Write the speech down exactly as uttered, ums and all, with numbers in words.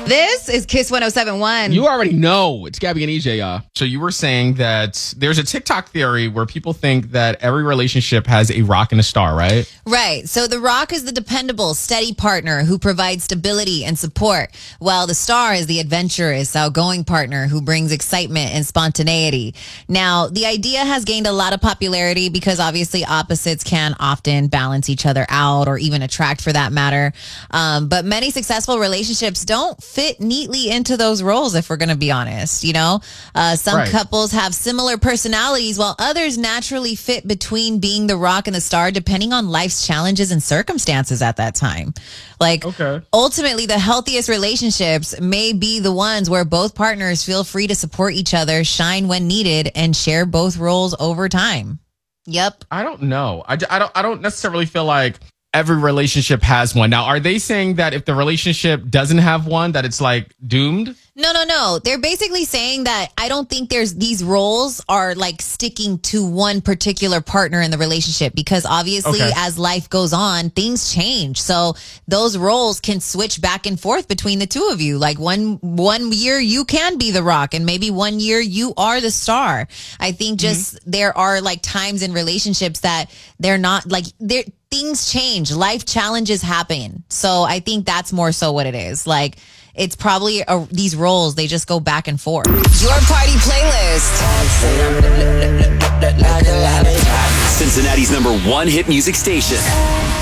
This is Kiss one oh seven point one. You already know. It's Gabby and E J, y'all. So you were saying that there's a TikTok theory where people think that every relationship has a rock and a star, right? Right. So the rock is the dependable, steady partner who provides stability and support, while the star is the adventurous, outgoing partner who brings excitement and spontaneity. Now, the idea has gained a lot of popularity because obviously opposites can often balance each other out or even attract for that matter. Um, but many successful relationships don't fit neatly into those roles, if we're going to be honest. You know, uh, some Right. couples have similar personalities while others naturally fit between being the rock and the star, depending on life's challenges and circumstances at that time. Like, Okay. ultimately, the healthiest relationships may be the ones where both partners feel free to support each other, shine when needed, and share both roles over time. Yep. I don't know. I, I don't I don't necessarily feel like every relationship has one. Now, are they saying that if the relationship doesn't have one, that it's like doomed? No, no, no. They're basically saying that I don't think there's these roles are like sticking to one particular partner in the relationship because obviously Okay. as life goes on, things change. So those roles can switch back and forth between the two of you. Like one one year you can be the rock and maybe one year you are the star. I think just mm-hmm. there are like times in relationships that they're not like they're things change. Life challenges happen. So I think that's more so what it is. Like it's probably a, these roles, they just go back and forth. Your party playlist. Cincinnati's number one hit music station.